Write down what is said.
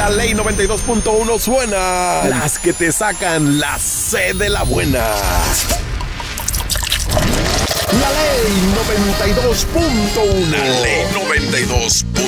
la ley 92.1 suena. Las que te sacan la C de la buena. La ley 92.1. La ley 92.